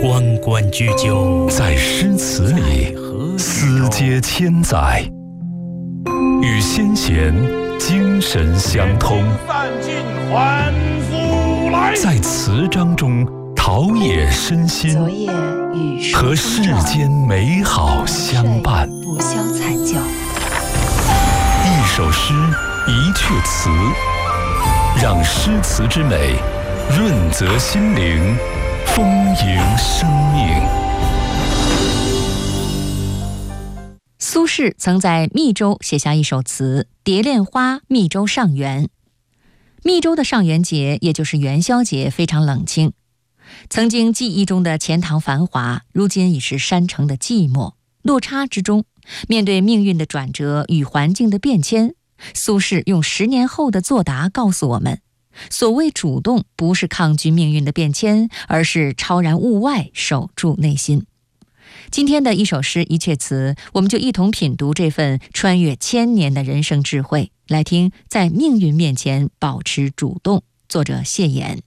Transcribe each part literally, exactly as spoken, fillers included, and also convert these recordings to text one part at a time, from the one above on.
关关雎鸠， 在诗词里思接千载，与先贤精神相通，在词章中陶冶身心，和世间美好相伴。 不消残教， 一首诗，一阙词，让诗词之美润泽心灵，丰盈生命。 苏轼曾在密州写下一首词《蝶恋花·密州上元》。密州的上元节，也就是元宵节，非常冷清。曾经记忆中的钱塘繁华，如今已是山城的寂寞。落差之中，面对命运的转折与环境的变迁，苏轼用十年后的作答告诉我们，所谓主动，不是抗拒命运的变迁，而是超然物外，守住内心。今天的一首诗一阙词，我们就一同品读这份穿越千年的人生智慧，来听在命运面前保持主动。作者谢岩。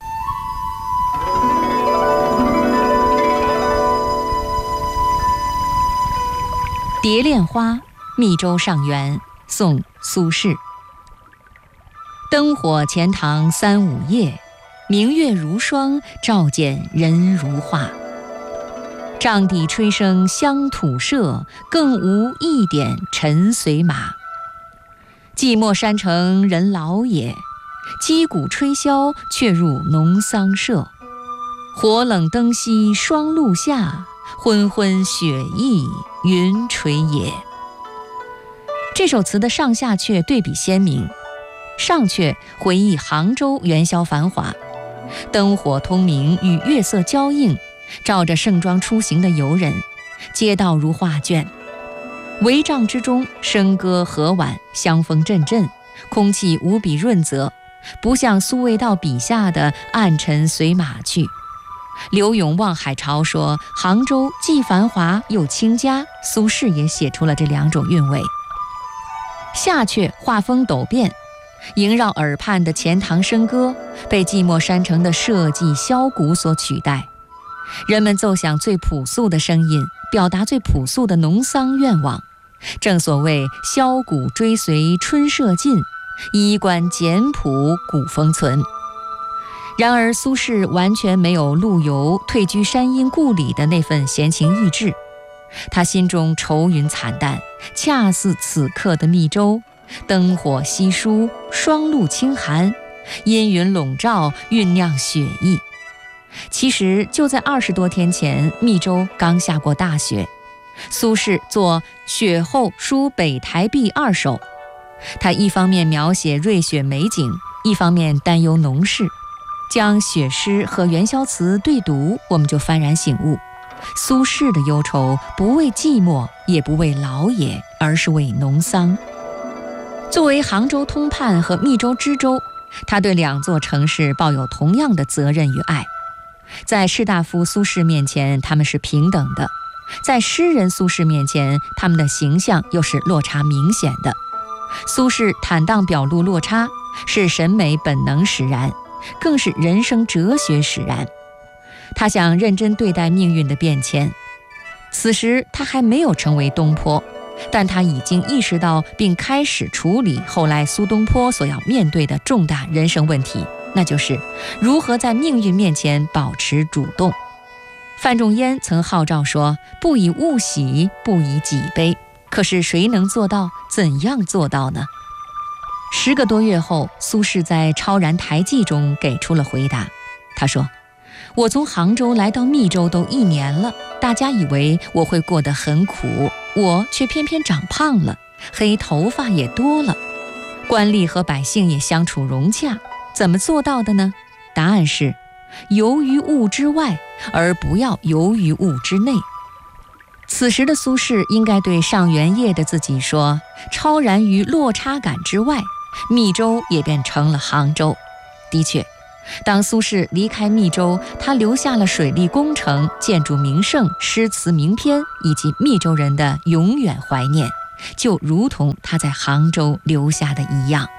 蝶恋花，密州上元，宋·苏轼。灯火钱塘三五夜，明月如霜，照见人如画。帐底吹笙乡土社，更无一点尘随马。寂寞山城人老也，击鼓吹箫却入农桑社。火冷灯熄霜露下，昏昏雪翳云垂也。这首词的上下阙对比鲜明。上阙回忆杭州元宵繁华，灯火通明与月色交映，照着盛装出行的游人，街道如画卷。帷帐之中，笙歌和婉，香风阵阵，空气无比润泽，不像苏味道笔下的暗沉随马去。柳永望海潮说，杭州既繁华又清佳，苏轼也写出了这两种韵味。下阙画风陡变，萦绕耳畔的钱塘笙歌被寂寞山城的社稷箫鼓所取代，人们奏响最朴素的声音，表达最朴素的农桑愿望。正所谓箫鼓追随春社近，衣冠简朴古风存。然而苏轼完全没有陆游退居山阴故里的那份闲情逸致，他心中愁云惨淡，恰似此刻的密州，灯火稀疏，霜露清寒，阴云笼罩，酝酿雪意。其实就在二十多天前，密州刚下过大雪。苏轼作雪后书北台壁二首，他一方面描写瑞雪美景，一方面担忧农事。将雪诗和元宵词对读，我们就幡然醒悟，苏轼的忧愁不为寂寞，也不为老也，而是为农桑。作为杭州通判和密州知州，他对两座城市抱有同样的责任与爱。在士大夫苏轼面前，他们是平等的；在诗人苏轼面前，他们的形象又是落差明显的。苏轼坦荡表露落差，是审美本能使然，更是人生哲学使然。他想认真对待命运的变迁。此时他还没有成为东坡，但他已经意识到并开始处理后来苏东坡所要面对的重大人生问题，那就是如何在命运面前保持主动。范仲淹曾号召说，不以物喜，不以己悲。可是谁能做到？怎样做到呢？十个多月后，苏轼在《超然台记》中给出了回答。他说，我从杭州来到密州都一年了，大家以为我会过得很苦，我却偏偏长胖了，黑头发也多了，官吏和百姓也相处融洽。怎么做到的呢？答案是游于物之外，而不要游于物之内。此时的苏轼应该对上元夜的自己说，超然于落差感之外，密州也便成了杭州。的确，当苏轼离开密州，他留下了水利工程、建筑名胜、诗词名篇，以及密州人的永远怀念，就如同他在杭州留下的一样。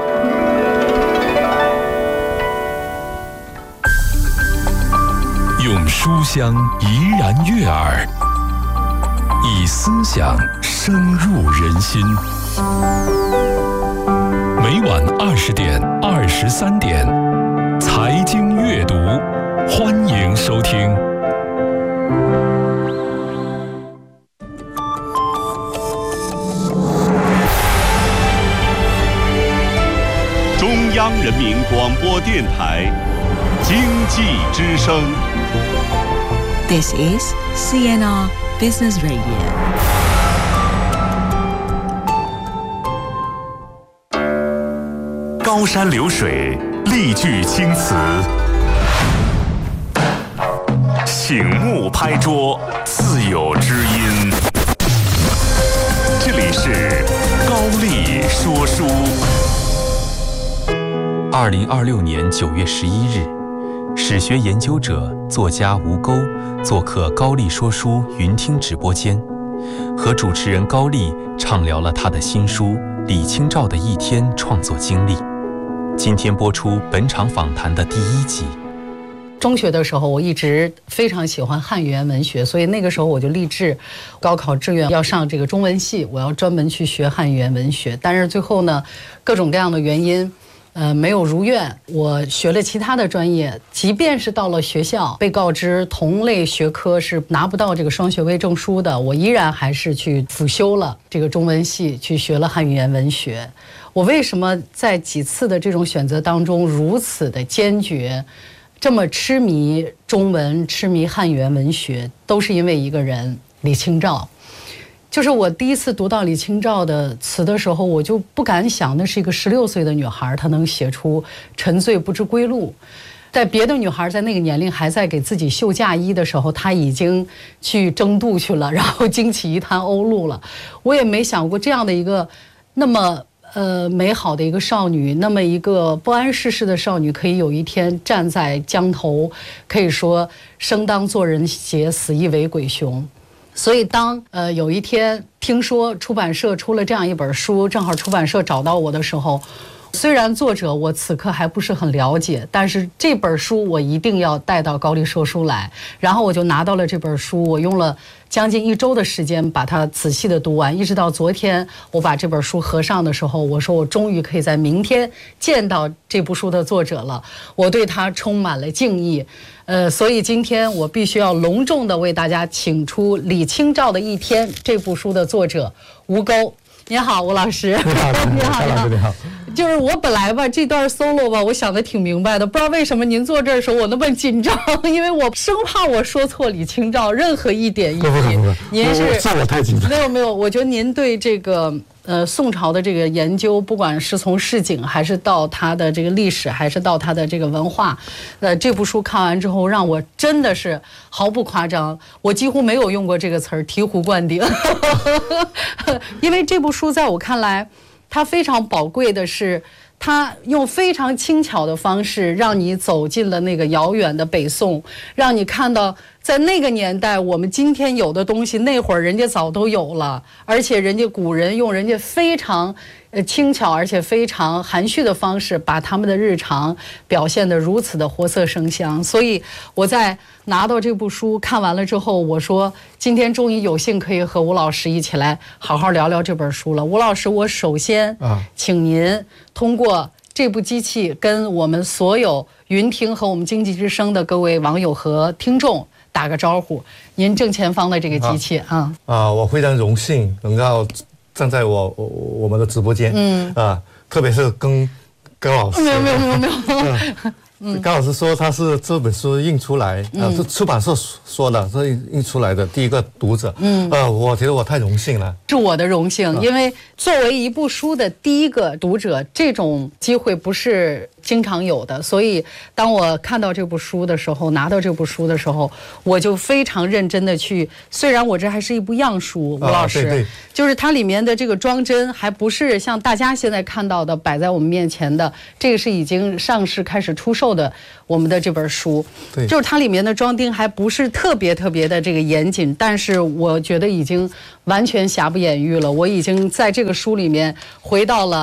用用书香怡然悦耳，以思想深入人心。每晚二十点、二十三点，财经阅读，欢迎收听。 中央人民广播电台经济之声。 This is C N R Business Radio。 高山流水，丽句青词，醒目拍桌，自有知音。这里是高丽说书。 二零二六年九月十一日，史学研究者、作家吴钩做客高丽说书云听直播间，和主持人高丽畅聊了他的新书《李清照的一天》创作经历。今天播出本场访谈的第一集。 中学的时候，我一直非常喜欢汉语言文学，所以那个时候我就立志，高考志愿要上这个中文系，我要专门去学汉语言文学。但是最后呢，各种各样的原因，呃，没有如愿。我学了其他的专业，即便是到了学校，被告知同类学科是拿不到这个双学位证书的，我依然还是去辅修了这个中文系，去学了汉语言文学。我为什么在几次的这种选择当中如此的坚决，这么痴迷中文、痴迷汉语言文学，都是因为一个人，李清照。就是我第一次读到李清照的词的时候，我就不敢想，那是一个十六岁的女孩，她能写出“沉醉不知归路”。在别的女孩在那个年龄还在给自己绣嫁衣的时候，她已经去争渡去了，然后惊起一滩鸥鹭了。我也没想过这样的一个那么呃美好的一个少女，那么一个不谙世事的少女，可以有一天站在江头，可以说生当作人杰，死亦为鬼雄。所以当呃有一天听说出版社出了这样一本书，正好出版社找到我的时候，虽然作者我此刻还不是很了解，但是这本书我一定要带到高丽说书来。然后我就拿到了这本书，我用了将近一周的时间把它仔细的读完，一直到昨天我把这本书合上的时候，我说我终于可以在明天见到这部书的作者了，我对他充满了敬意。呃，所以今天我必须要隆重的为大家请出《李清照的一天》这部书的作者吴钩。你好，吴老师。 你好，你好，你好，你好。 就是我本来吧，这段 solo 吧，我想的挺明白的，不知道为什么您坐这儿的时候我那么紧张，因为我生怕我说错李清照任何一点一滴。您是是我太紧张。 没有没有，我觉得您对这个呃宋朝的这个研究，不管是从市井还是到它的这个历史，还是到它的这个文化，呃，这部书看完之后，让我真的是毫不夸张，我几乎没有用过这个词儿，醍醐灌顶。因为这部书在我看来，它非常宝贵的是，它用非常轻巧的方式让你走进了那个遥远的北宋，让你看到在那个年代我们今天有的东西，那会儿人家早都有了，而且人家古人用人家非常呃轻巧而且非常含蓄的方式，把他们的日常表现得如此的活色生香。所以我在拿到这部书看完了之后，我说今天终于有幸可以和吴老师一起来好好聊聊这本书了。吴老师，我首先请您通过这部机器跟我们所有云听和我们经济之声的各位网友和听众打个招呼。您正前方的这个机器啊啊，我非常荣幸能够站在我我我们的直播间，嗯啊，特别是跟高老师， 没有没有没有没有。 嗯，高老师说他是这本书印出来，啊、呃，是出版社说的，是印出来的第一个读者。嗯，呃，我觉得我太荣幸了， 是我的荣幸，因为作为一部书的第一个读者，这种机会不是经常有的。所以，当我看到这部书的时候，拿到这部书的时候，我就非常认真的去。虽然我这还是一部样书，吴老师，啊、对对，就是它里面的这个装帧还不是像大家现在看到的摆在我们面前的，这个是已经上市开始出售的我们的这本书，对，就是它里面的装订还不是特别特别的这个严谨，但是我觉得已经完全瑕不掩瑜了。我已经在这个书里面回到了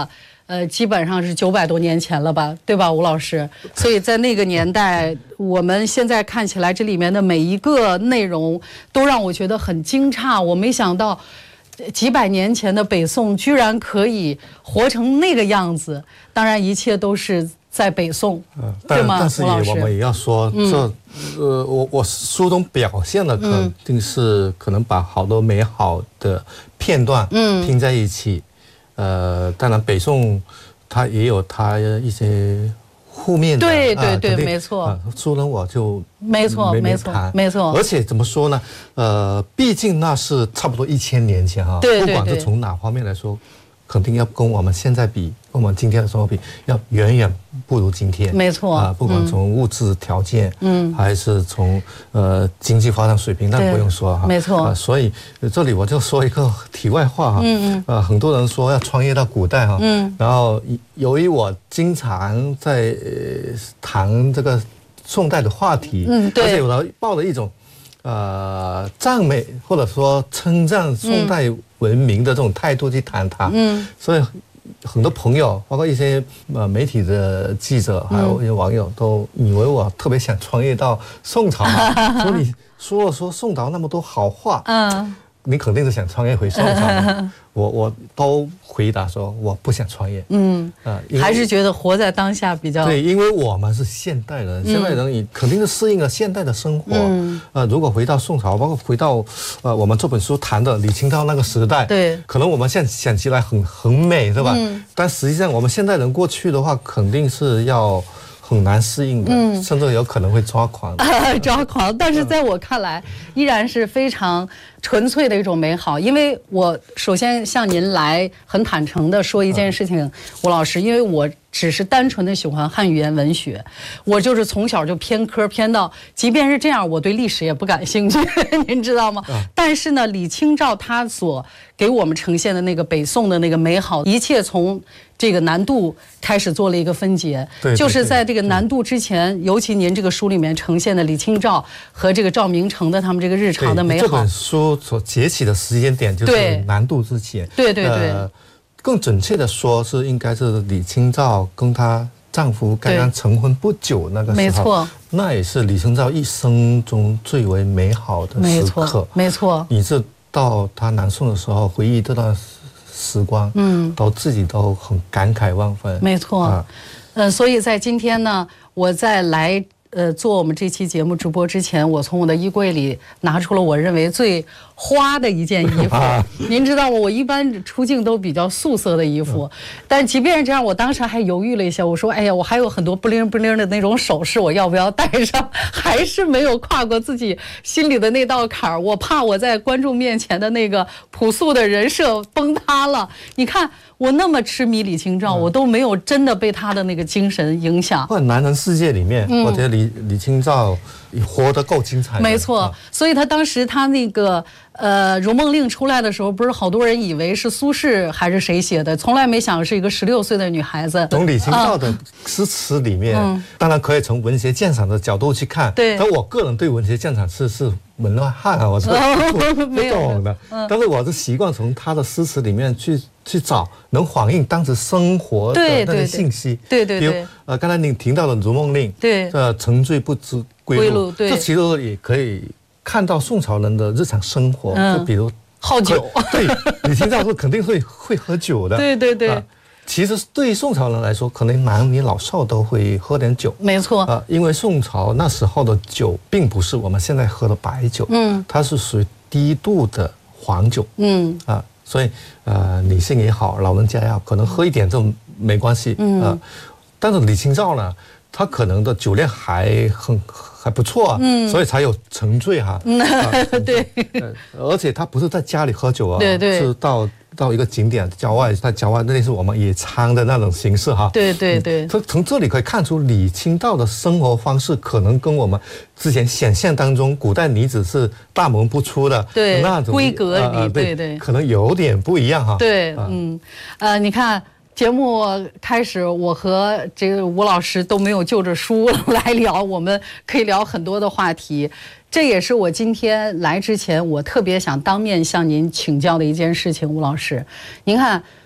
呃，基本上是九百多年前了吧，对吧，吴老师？所以在那个年代，我们现在看起来这里面的每一个内容都让我觉得很惊诧。我没想到，几百年前的北宋居然可以活成那个样子。当然，一切都是在北宋， 嗯， 对吗？ 但但是吴老师也我们也要说， 嗯这呃，我我书中表现的肯定是可能把好多美好的片段嗯拼在一起。呃，当然北宋它也有它一些负面的， 对对对啊肯定没错啊书中我就没错没没错谈没错而且怎么说呢？呃，毕竟那是差不多一千年前哈， 对对不管是对从哪方面来说，肯定要跟我们现在比，跟我们今天的生活比，要远远不如今天。 没错啊，不管嗯从物质条件， 嗯还是从呃经济发展水平，那对不用说哈。 没错啊，所以呃这里我就说一个题外话哈。 嗯嗯。 呃，很多人说要穿越到古代哈。 嗯。 然后由于我经常在呃谈这个宋代的话题， 嗯对而且我抱着一种呃赞美或者说称赞宋代文明的这种态度去谈它。嗯。所以很多朋友，包括一些呃媒体的记者，还有一些网友，都以为我特别想穿越到宋朝嘛，说你说了说宋朝那么多好话， 嗯， 你肯定是想穿越回宋朝嘛。我我都回答说我不想穿越， 嗯， 啊、因为还是觉得活在当下比较对，因为我们是现代人，现代人也肯定是适应了现代的生活。 嗯呃，如果回到宋朝，包括回到呃我们这本书谈的李清照那个时代， 对可能我们现在想起来很很美，对吧？ 嗯但实际上我们现代人过去的话，肯定是要很难适应的， 嗯甚至有可能会抓狂的。 抓狂，但是在我看来，依然是非常纯粹的一种美好。因为我首先向您来很坦诚的说一件事情，吴老师，因为我只是单纯的喜欢汉语言文学，我就是从小就偏科偏到，即便是这样，我对历史也不感兴趣，您知道吗？但是呢，李清照他所给我们呈现的那个北宋的那个美好，一切从这个南渡开始做了一个分解， 对对就是在这个南渡之前，尤其您这个书里面呈现的李清照和这个赵明诚的他们这个日常的美好对这本。书所截起的时间点就是对南渡之前。 对对对呃更准确的说，是应该是李清照跟她丈夫刚刚成婚不久那个时候， 没错， 那也是李清照一生中最为美好的没时刻错，。没错， 以致到她南宋的时候，回忆这段时光， 嗯都自己都很感慨万分。 没错。 啊呃，所以在今天呢，我在来呃做我们这期节目直播之前，我从我的衣柜里拿出了我认为最花的一件衣服。您知道吗？我一般出镜都比较素色的衣服，但即便是这样，我当时还犹豫了一下，我说：“哎呀，我还有很多不灵不灵的那种首饰，我要不要戴上？”还是没有跨过自己心里的那道坎儿。我怕我在观众面前的那个朴素的人设崩塌了。你看。我那么痴迷李清照，我都没有真的被她的那个精神影响。 或者男人世界里面， 嗯我觉得李李清照活得够精彩的。 没错， 啊所以他当时他那个呃《荣梦令》出来的时候，不是好多人以为是苏轼还是谁写的，从来没想是一个十六岁的女孩子。 从李清照的诗词里面， 嗯当然可以从文学鉴赏的角度去看。 对但我个人对文学鉴赏是是门外汉啊，我是不不没有懂的。但是我是习惯从他的诗词里面去去找能反映当时生活的那对对对些信息。 对对对比如呃，刚才您提到的《如梦令》， 对呃，沉醉不知归路， 归路对这其实也可以看到宋朝人的日常生活， 嗯就比如好酒对，李清照是肯定会会喝酒的。 对对对啊其实对于宋朝人来说，可能男女老少都会喝点酒。 没错， 啊，因为宋朝那时候的酒并不是我们现在喝的白酒， 嗯它是属于低度的黄酒， 嗯啊，所以呃，女性也好，老人家也好，可能喝一点就没关系， 嗯啊。但是李清照呢，她可能的酒量还很还不错啊， 嗯所以才有沉醉哈、啊。 对呃而且她不是在家里喝酒啊， 对对是到到一个景点郊外，在郊外类似我们野餐的那种形式哈。 对对对， 从从这里可以看出，李清照的生活方式可能跟我们之前想象当中古代女子是大门不出的对那种闺阁里呃呃对对可能有点不一样哈。 对， 啊嗯，呃，你看。节目开始，我和这个吴老师都没有就着书来聊，我们可以聊很多的话题。这也是我今天来之前，我特别想当面向您请教的一件事情，吴老师。您看，